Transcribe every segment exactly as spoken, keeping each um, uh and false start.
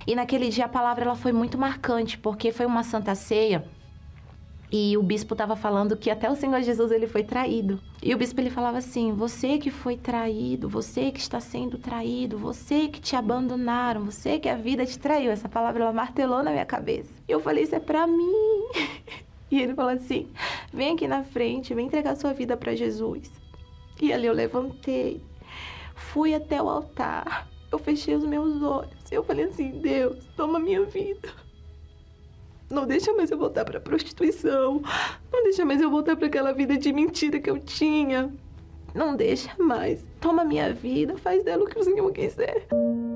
E naquele dia a palavra ela foi muito marcante, porque foi uma santa ceia. E o bispo estava falando que até o Senhor Jesus ele foi traído. E o bispo ele falava assim: você que foi traído, você que está sendo traído, você que te abandonaram, você que a vida te traiu. Essa palavra ela martelou na minha cabeça. E eu falei: isso é pra mim. E ele falou assim: vem aqui na frente, vem entregar sua vida para Jesus. E ali eu levantei, fui até o altar, eu fechei os meus olhos. Eu falei assim: Deus, toma minha vida. Não deixa mais eu voltar pra prostituição. Não deixa mais eu voltar pra aquela vida de mentira que eu tinha. Não deixa mais. Toma minha vida, faz dela o que o Senhor quiser.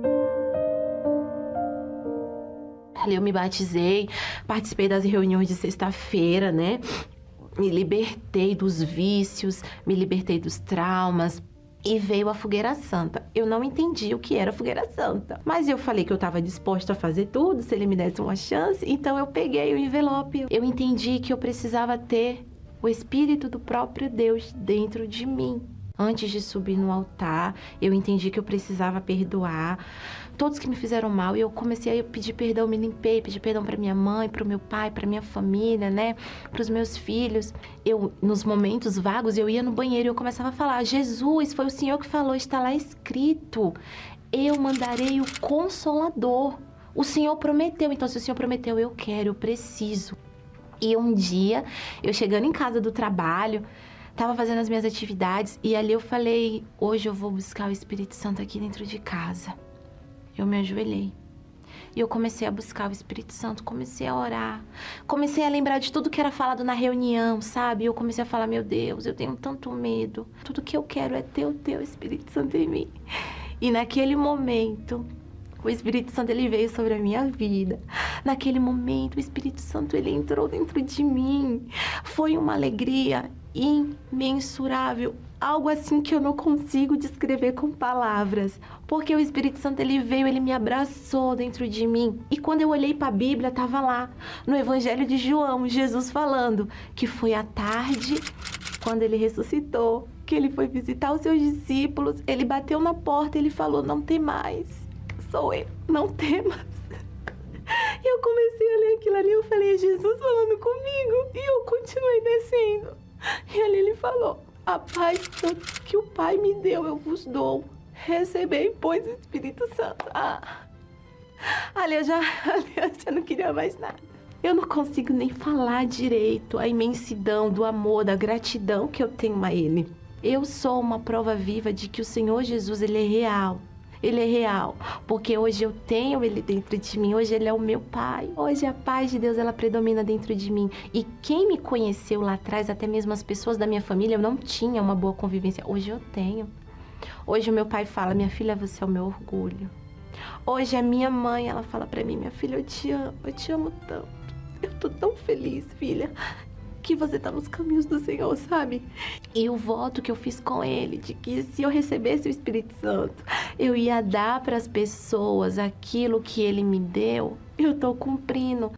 Ali eu me batizei, participei das reuniões de sexta-feira, né? Me libertei dos vícios, me libertei dos traumas. E veio a fogueira santa. Eu não entendi o que era a fogueira santa. Mas eu falei que eu estava disposta a fazer tudo, se ele me desse uma chance. Então eu peguei o envelope. Eu entendi que eu precisava ter o Espírito do próprio Deus dentro de mim. Antes de subir no altar, eu entendi que eu precisava perdoar todos que me fizeram mal. E eu comecei a pedir perdão, me limpei, pedi perdão para minha mãe, para o meu pai, para minha família, né? Para os meus filhos. Eu, nos momentos vagos, eu ia no banheiro e eu começava a falar: Jesus, foi o Senhor que falou, está lá escrito. Eu mandarei o Consolador. O Senhor prometeu, então se o Senhor prometeu, eu quero, eu preciso. E um dia, eu chegando em casa do trabalho, tava fazendo as minhas atividades e ali eu falei: hoje eu vou buscar o Espírito Santo aqui dentro de casa. Eu me ajoelhei e eu comecei a buscar o Espírito Santo, comecei a orar, comecei a lembrar de tudo que era falado na reunião, sabe? Eu comecei a falar: meu Deus, eu tenho tanto medo, tudo que eu quero é ter o teu Espírito Santo em mim. E naquele momento, o Espírito Santo ele veio sobre a minha vida. Naquele momento, o Espírito Santo ele entrou dentro de mim. Foi uma alegria imensurável, algo assim que eu não consigo descrever com palavras, porque o Espírito Santo ele veio, ele me abraçou dentro de mim. E quando eu olhei para a Bíblia, estava lá no Evangelho de João, Jesus falando que foi à tarde, quando ele ressuscitou, que ele foi visitar os seus discípulos, ele bateu na porta, ele falou: não tem mais, sou eu, não temas. E eu comecei a ler aquilo ali, eu falei: é Jesus falando comigo. E eu continuei descendo. E ali ele falou: a paz que o Pai me deu, eu vos dou. Recebei, pois, o Espírito Santo. Ah, ali eu já, ali eu já não queria mais nada. Eu não consigo nem falar direito a imensidão do amor, da gratidão que eu tenho a Ele. Eu sou uma prova viva de que o Senhor Jesus, Ele é real. Ele é real, porque hoje eu tenho Ele dentro de mim, hoje Ele é o meu Pai. Hoje a paz de Deus, ela predomina dentro de mim. E quem me conheceu lá atrás, até mesmo as pessoas da minha família, eu não tinha uma boa convivência. Hoje eu tenho. Hoje o meu pai fala: minha filha, você é o meu orgulho. Hoje a minha mãe, ela fala pra mim: minha filha, eu te amo, eu te amo tanto. Eu tô tão feliz, filha, que você tá nos caminhos do Senhor, sabe? E o voto que eu fiz com Ele, de que se eu recebesse o Espírito Santo, eu ia dar para as pessoas aquilo que Ele me deu, eu tô cumprindo.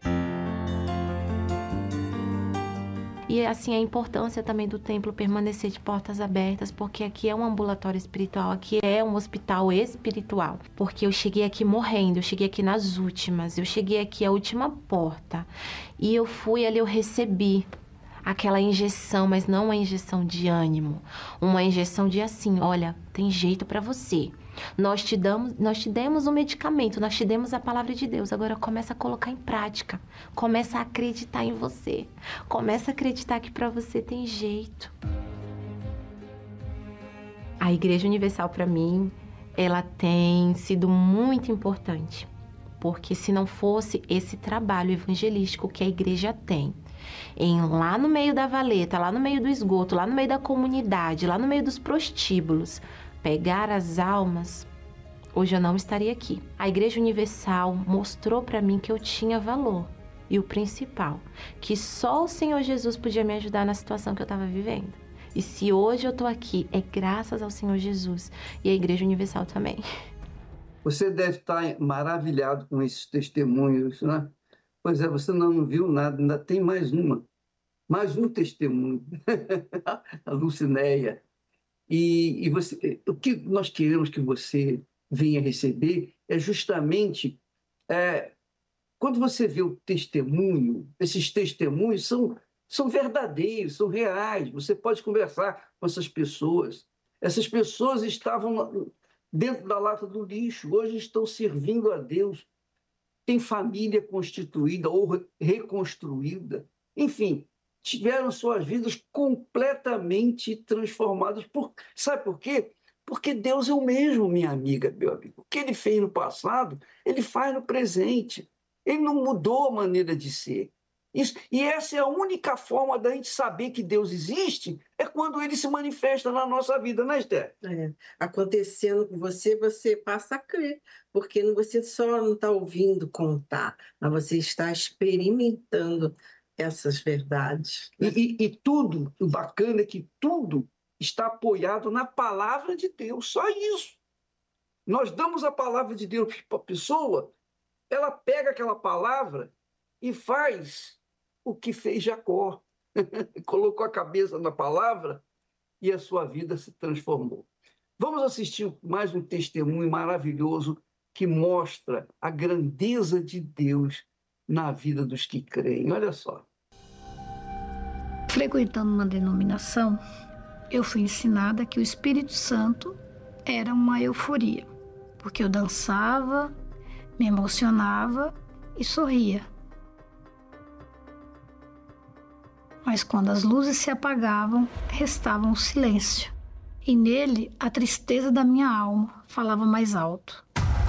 E assim, a importância também do templo permanecer de portas abertas, porque aqui é um ambulatório espiritual, aqui é um hospital espiritual. Porque eu cheguei aqui morrendo, eu cheguei aqui nas últimas, eu cheguei aqui à última porta. E eu fui ali, eu recebi aquela injeção, mas não uma injeção de ânimo, uma injeção de assim: olha, tem jeito para você. Nós te damos, nós te demos um medicamento, nós te demos a palavra de Deus. Agora começa a colocar em prática, começa a acreditar em você, começa a acreditar que para você tem jeito. A Igreja Universal para mim, ela tem sido muito importante, porque se não fosse esse trabalho evangelístico que a igreja tem, em lá no meio da valeta, lá no meio do esgoto, lá no meio da comunidade, lá no meio dos prostíbulos, pegar as almas, hoje eu não estaria aqui. A Igreja Universal mostrou para mim que eu tinha valor. E o principal, que só o Senhor Jesus podia me ajudar na situação que eu estava vivendo. E se hoje eu tô aqui, é graças ao Senhor Jesus e à Igreja Universal também. Você deve estar maravilhado com esses testemunhos, né? Pois é, você não viu nada, ainda tem mais uma. Mais um testemunho. A Lucinéia. E, e você, o que nós queremos que você venha receber é justamente É, quando você vê o testemunho, esses testemunhos são, são verdadeiros, são reais. Você pode conversar com essas pessoas. Essas pessoas estavam dentro da lata do lixo, hoje estão servindo a Deus, têm família constituída ou reconstruída. Enfim, tiveram suas vidas completamente transformadas. Por, sabe por quê? Porque Deus é o mesmo, minha amiga, meu amigo. O que ele fez no passado, ele faz no presente. Ele não mudou a maneira de ser. Isso, e essa é a única forma da gente saber que Deus existe, é quando ele se manifesta na nossa vida, né, Esther? É, acontecendo com você, você passa a crer, porque você só não está ouvindo contar, mas você está experimentando essas verdades. E, Né? e, e tudo, o bacana é que tudo está apoiado na palavra de Deus, só isso. Nós damos a palavra de Deus para a pessoa, ela pega aquela palavra e faz o que fez Jacó. Colocou a cabeça na palavra e a sua vida se transformou. Vamos assistir mais um testemunho maravilhoso que mostra a grandeza de Deus na vida dos que creem. Olha só. Frequentando uma denominação, eu fui ensinada que o Espírito Santo era uma euforia, porque eu dançava, me emocionava e sorria. Mas quando as luzes se apagavam, restava um silêncio. E nele, a tristeza da minha alma falava mais alto.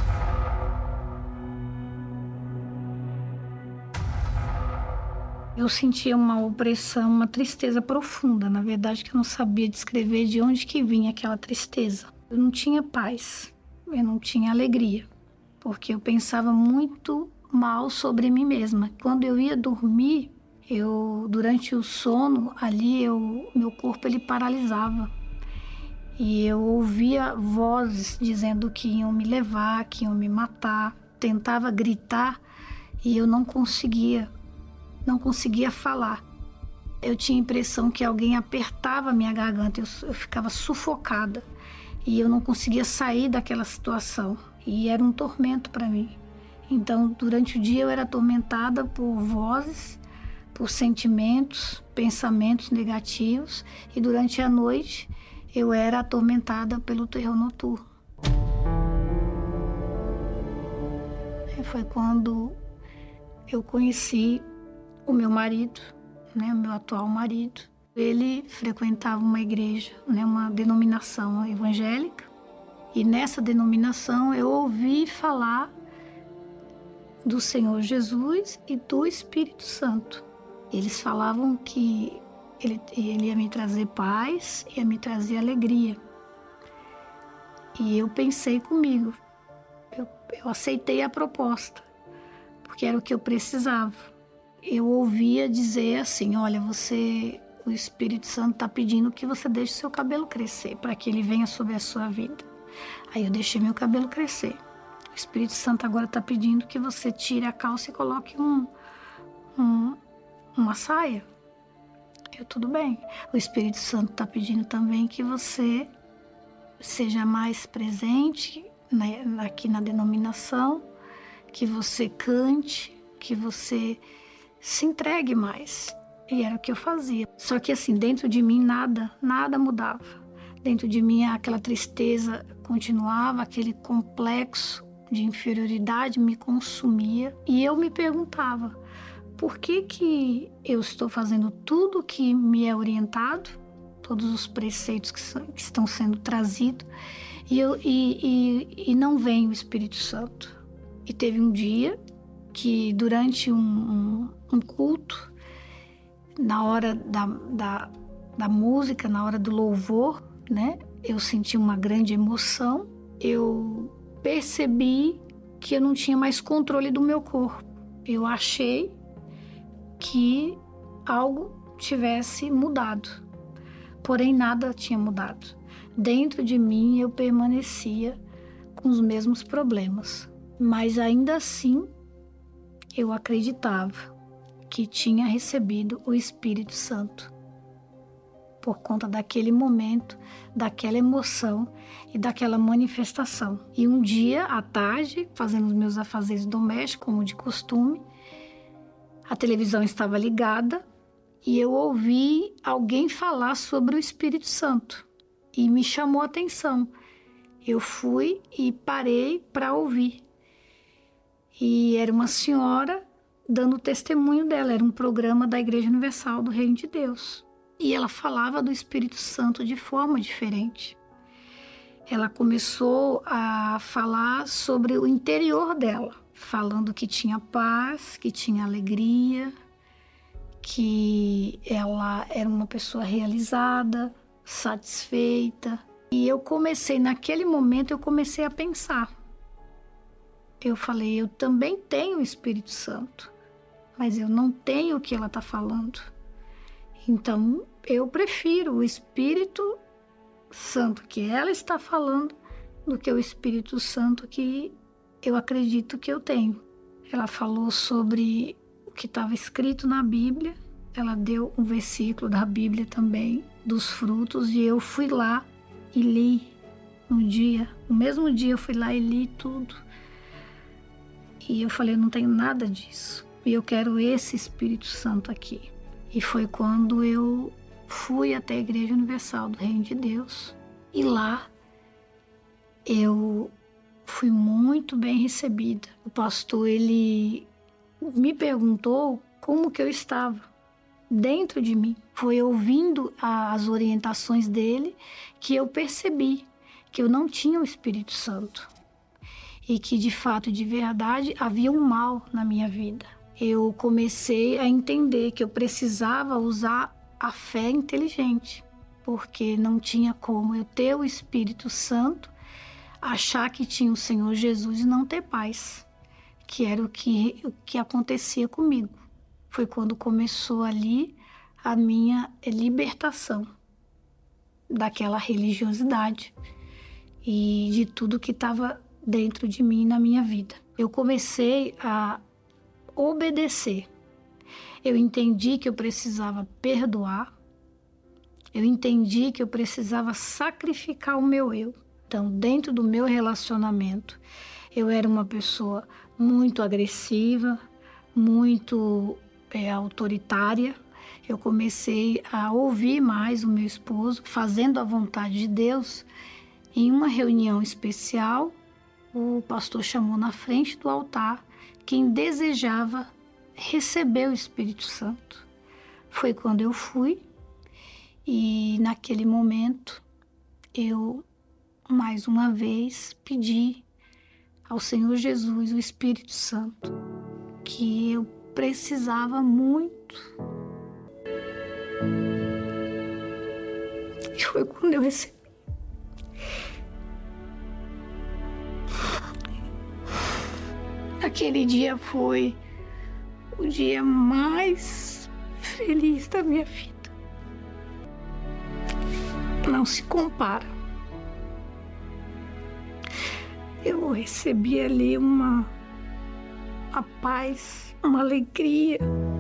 Eu sentia uma opressão, uma tristeza profunda. Na verdade, que eu não sabia descrever de onde que vinha aquela tristeza. Eu não tinha paz, eu não tinha alegria, porque eu pensava muito mal sobre mim mesma. Quando eu ia dormir, eu, durante o sono, ali, eu, meu corpo ele paralisava. E eu ouvia vozes dizendo que iam me levar, que iam me matar. Tentava gritar e eu não conseguia, não conseguia falar. Eu tinha a impressão que alguém apertava a minha garganta, eu, eu ficava sufocada. E eu não conseguia sair daquela situação. E era um tormento para mim. Então, durante o dia eu era atormentada por vozes, por sentimentos, pensamentos negativos, e durante a noite eu era atormentada pelo terror noturno. E foi quando eu conheci o meu marido, né, o meu atual marido. Ele frequentava uma igreja, né, uma denominação evangélica, e nessa denominação eu ouvi falar do Senhor Jesus e do Espírito Santo. Eles falavam que ele, ele ia me trazer paz, ia me trazer alegria. E eu pensei comigo, eu, eu aceitei a proposta, porque era o que eu precisava. Eu ouvia dizer assim, olha, você, o Espírito Santo está pedindo que você deixe seu cabelo crescer, para que ele venha sobre a sua vida. Aí eu deixei meu cabelo crescer. O Espírito Santo agora está pedindo que você tire a calça e coloque um, um, uma saia. Eu, tudo bem. O Espírito Santo está pedindo também que você seja mais presente na, aqui na denominação, que você cante, que você se entregue mais. E era o que eu fazia. Só que assim, dentro de mim nada, nada mudava. Dentro de mim aquela tristeza continuava, aquele complexo de inferioridade me consumia. E eu me perguntava, por que que eu estou fazendo tudo que me é orientado, todos os preceitos que, são, que estão sendo trazidos, e, eu, e, e, e não vem o Espírito Santo? E teve um dia que durante um, um, um culto, na hora da, da, da música, na hora do louvor, né, eu senti uma grande emoção, eu percebi que eu não tinha mais controle do meu corpo. Eu achei que algo tivesse mudado, porém nada tinha mudado. Dentro de mim eu permanecia com os mesmos problemas, mas ainda assim eu acreditava que tinha recebido o Espírito Santo. por conta daquele momento, daquela emoção e daquela manifestação. E um dia, à tarde, fazendo os meus afazeres domésticos, como de costume, a televisão estava ligada e eu ouvi alguém falar sobre o Espírito Santo e me chamou a atenção. Eu fui e parei para ouvir. E era uma senhora dando o testemunho dela, era um programa da Igreja Universal do Reino de Deus. E ela falava do Espírito Santo de forma diferente. Ela começou a falar sobre o interior dela, falando que tinha paz, que tinha alegria, que ela era uma pessoa realizada, satisfeita. E eu comecei, naquele momento, eu comecei a pensar. Eu falei, eu também tenho o Espírito Santo, mas eu não tenho o que ela está falando. Então, eu prefiro o Espírito Santo que ela está falando do que o Espírito Santo que eu acredito que eu tenho. Ela falou sobre o que estava escrito na Bíblia, ela deu um versículo da Bíblia também, dos frutos, e eu fui lá e li no dia, no mesmo dia eu fui lá e li tudo. E eu falei, eu não tenho nada disso, e eu quero esse Espírito Santo aqui. E foi quando eu fui até a Igreja Universal do Reino de Deus. E lá eu fui muito bem recebida. O pastor, ele me perguntou como que eu estava dentro de mim. Foi ouvindo as orientações dele que eu percebi que eu não tinha o Espírito Santo. E que de fato, de verdade, havia um mal na minha vida. Eu comecei a entender que eu precisava usar a fé inteligente, porque não tinha como eu ter o Espírito Santo, achar que tinha o Senhor Jesus e não ter paz, que era o que, o que acontecia comigo. Foi quando começou ali a minha libertação daquela religiosidade e de tudo que estava dentro de mim na minha vida. Eu comecei a obedecer. Eu entendi que eu precisava perdoar. Eu entendi que eu precisava sacrificar o meu eu. Então, dentro do meu relacionamento, eu era uma pessoa muito agressiva, muito é, autoritária. Eu comecei a ouvir mais o meu esposo, fazendo a vontade de Deus. Em uma reunião especial, o pastor chamou na frente do altar quem desejava receber o Espírito Santo. Foi quando eu fui e naquele momento eu mais uma vez pedi ao Senhor Jesus o Espírito Santo, que eu precisava muito. E foi quando eu recebi. Aquele dia foi o dia mais feliz da minha vida. Não se compara. Eu recebi ali uma, uma paz, uma alegria.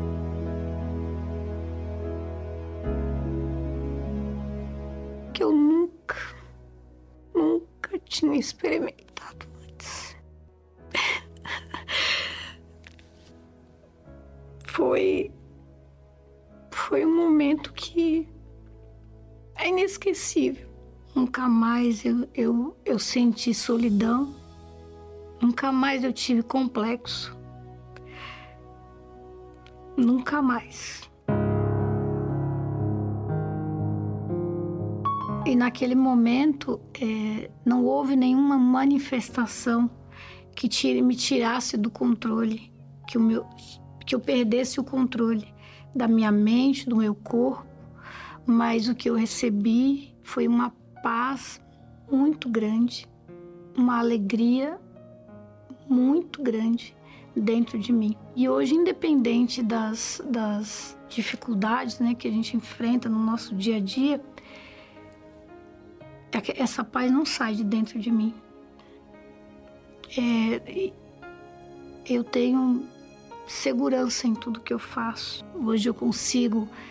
Que eu nunca, nunca tinha experimentado antes. Foi, foi um momento que é inesquecível. Nunca mais eu, eu, eu senti solidão. Nunca mais eu tive complexo. Nunca mais. E naquele momento é, não houve nenhuma manifestação que tire, me tirasse do controle, que, o meu, que eu perdesse o controle da minha mente, do meu corpo, mas o que eu recebi foi uma paz muito grande, uma alegria muito grande dentro de mim. E hoje, independente das, das dificuldades, né, que a gente enfrenta no nosso dia a dia, essa paz não sai de dentro de mim. É, eu tenho segurança em tudo que eu faço. Hoje eu consigo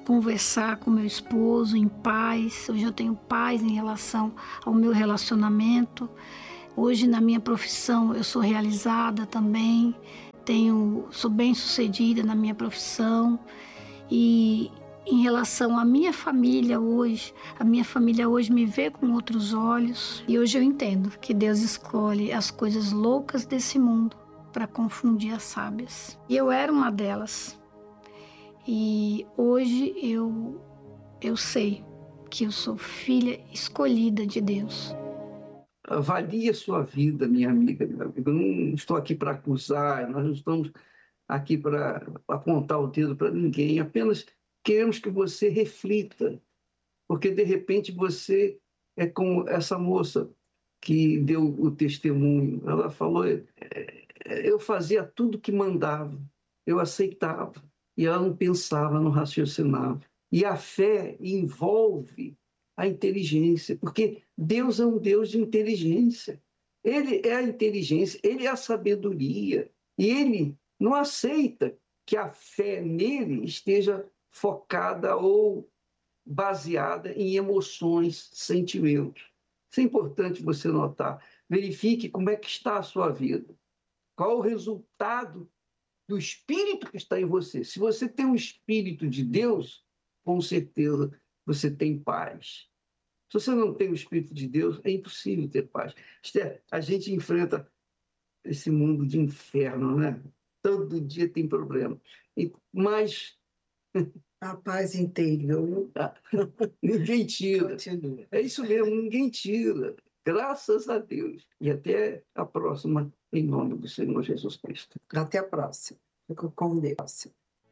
conversar com meu esposo em paz. Hoje eu tenho paz em relação ao meu relacionamento. Hoje na minha profissão eu sou realizada também. Tenho, sou bem-sucedida na minha profissão. E em relação à minha família hoje, a minha família hoje me vê com outros olhos. E hoje eu entendo que Deus escolhe as coisas loucas desse mundo para confundir as sábias. E eu era uma delas. E hoje eu, eu sei que eu sou filha escolhida de Deus. Avalie a sua vida, minha amiga, meu amigo. Eu não estou aqui para acusar, nós não estamos aqui para apontar o dedo para ninguém. Apenas queremos que você reflita, porque de repente você é como essa moça que deu o testemunho. Ela falou, eu fazia tudo que mandava, eu aceitava. E ela não pensava, não raciocinava. E a fé envolve a inteligência, porque Deus é um Deus de inteligência. Ele é a inteligência, Ele é a sabedoria. E Ele não aceita que a fé nele esteja focada ou baseada em emoções, sentimentos. Isso é importante você notar. Verifique como é que está a sua vida. Qual o resultado do Espírito que está em você. Se você tem um Espírito de Deus, com certeza você tem paz. Se você não tem o Espírito de Deus, é impossível ter paz. Esther, a gente enfrenta esse mundo de inferno, né? Todo dia tem problema. Mas a paz interior ninguém tira. Continua. É isso mesmo, ninguém tira. Graças a Deus. E até a próxima, em nome do Senhor Jesus Cristo. Até a próxima. Fico com Deus.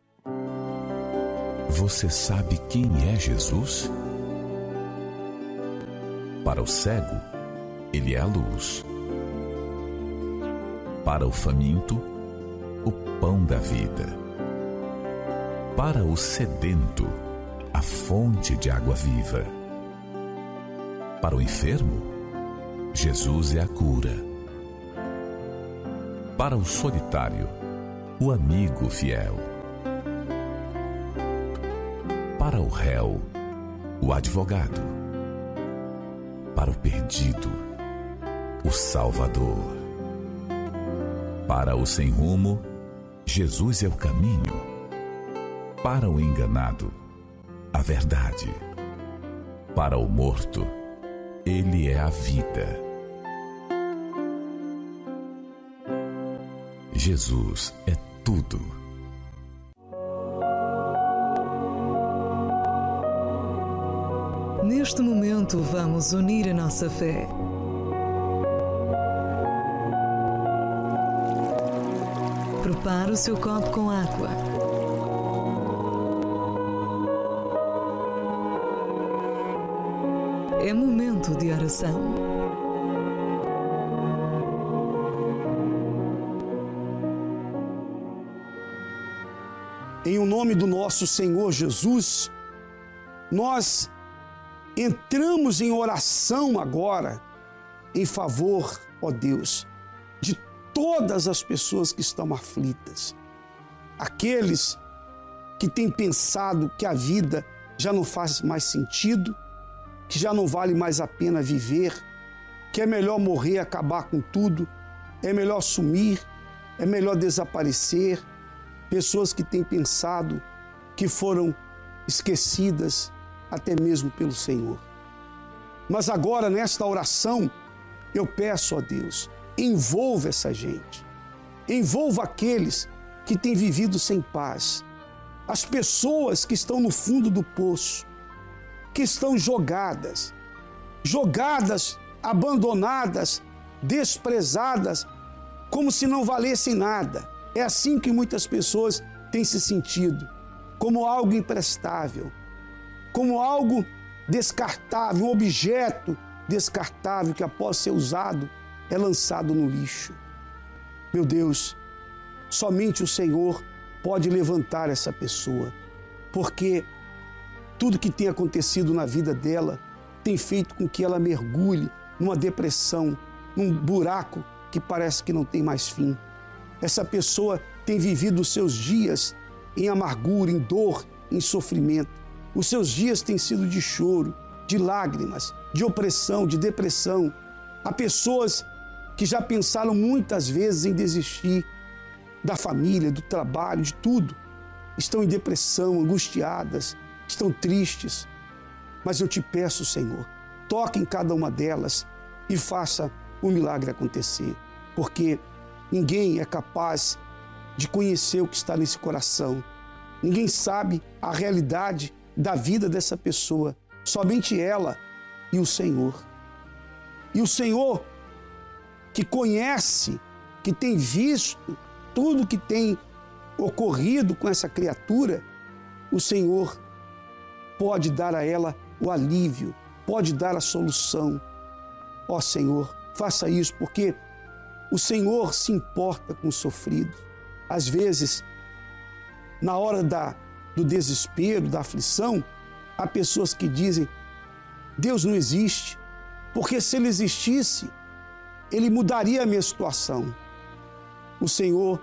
Você sabe quem é Jesus? Para o cego, ele é a luz. Para o faminto, o pão da vida. Para o sedento, a fonte de água viva. Para o enfermo, Jesus é a cura. Para o solitário, o amigo fiel. Para o réu, o advogado. Para o perdido, o Salvador. Para o sem rumo, Jesus é o caminho. Para o enganado, a verdade. Para o morto, Ele é a vida. Jesus é tudo. Neste momento, vamos unir a nossa fé. Prepare o seu copo com água. É momento de oração. Em o nome do nosso Senhor Jesus, nós entramos em oração agora em favor, ó Deus, de todas as pessoas que estão aflitas. Aqueles que têm pensado que a vida já não faz mais sentido, que já não vale mais a pena viver, que é melhor morrer, acabar com tudo, é melhor sumir, é melhor desaparecer. Pessoas que têm pensado que foram esquecidas até mesmo pelo Senhor. Mas agora, nesta oração, eu peço a Deus, envolva essa gente, envolva aqueles que têm vivido sem paz, as pessoas que estão no fundo do poço, que estão jogadas, jogadas, abandonadas, desprezadas, como se não valessem nada. É assim que muitas pessoas têm se sentido, como algo imprestável, como algo descartável, um objeto descartável que após ser usado é lançado no lixo. Meu Deus, somente o Senhor pode levantar essa pessoa, porque tudo que tem acontecido na vida dela tem feito com que ela mergulhe numa depressão, num buraco que parece que não tem mais fim. Essa pessoa tem vivido os seus dias em amargura, em dor, em sofrimento. Os seus dias têm sido de choro, de lágrimas, de opressão, de depressão. Há pessoas que já pensaram muitas vezes em desistir da família, do trabalho, de tudo. Estão em depressão, angustiadas, estão tristes. Mas eu te peço, Senhor, toque em cada uma delas e faça o milagre acontecer. Porque ninguém é capaz de conhecer o que está nesse coração. Ninguém sabe a realidade da vida dessa pessoa. Somente ela e o Senhor. E o Senhor, que conhece, que tem visto tudo que tem ocorrido com essa criatura, o Senhor pode dar a ela o alívio, pode dar a solução. Ó Senhor, faça isso, porque o Senhor se importa com o sofrido. Às vezes, na hora da, do desespero, da aflição, há pessoas que dizem: Deus não existe, porque se Ele existisse, Ele mudaria a minha situação. O Senhor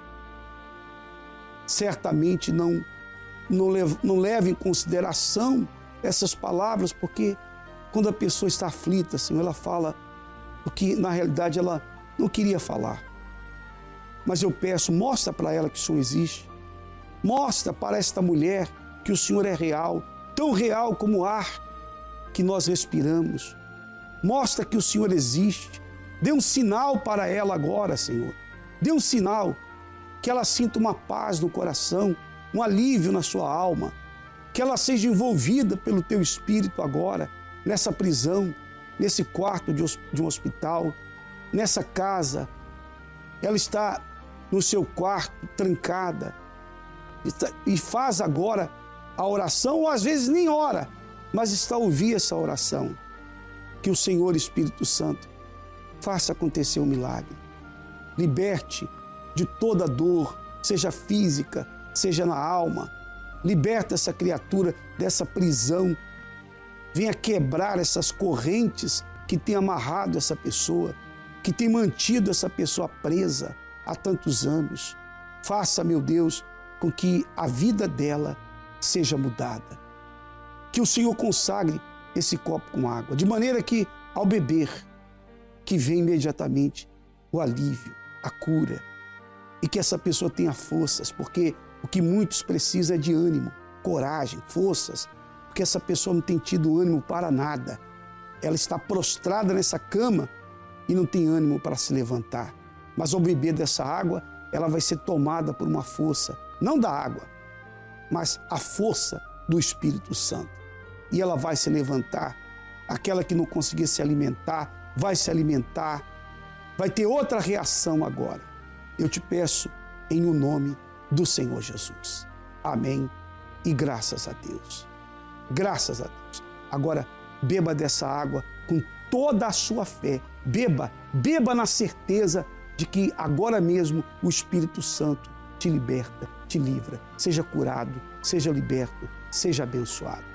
certamente não, não, leva, não leva em consideração essas palavras, porque quando a pessoa está aflita, Senhor, ela fala o que na realidade ela não queria falar. Mas eu peço, mostra para ela que o Senhor existe. Mostra para esta mulher que o Senhor é real, tão real como o ar que nós respiramos. Mostra que o Senhor existe. Dê um sinal para ela agora, Senhor. Dê um sinal que ela sinta uma paz no coração, um alívio na sua alma, que ela seja envolvida pelo Teu Espírito agora, nessa prisão, nesse quarto de um hospital, nessa casa. Ela está no seu quarto, trancada, e faz agora a oração, ou às vezes nem ora, mas está a ouvir essa oração. Que o Senhor Espírito Santo faça acontecer um milagre. Liberte de toda dor, seja física, seja na alma. Liberta essa criatura dessa prisão. Venha quebrar essas correntes que têm amarrado essa pessoa, que tem mantido essa pessoa presa há tantos anos. Faça, meu Deus, com que a vida dela seja mudada. Que o Senhor consagre esse copo com água, de maneira que, ao beber, que venha imediatamente o alívio, a cura, e que essa pessoa tenha forças, porque o que muitos precisam é de ânimo, coragem, forças, porque essa pessoa não tem tido ânimo para nada. Ela está prostrada nessa cama e não tem ânimo para se levantar. Mas ao beber dessa água, ela vai ser tomada por uma força, não da água, mas a força do Espírito Santo. E ela vai se levantar. Aquela que não conseguia se alimentar, vai se alimentar, vai ter outra reação agora. Eu te peço em o nome do Senhor Jesus. Amém e graças a Deus. Graças a Deus. Agora, beba dessa água com toda a sua fé. Beba, beba na certeza de que agora mesmo o Espírito Santo te liberta, te livra. Seja curado, seja liberto, seja abençoado.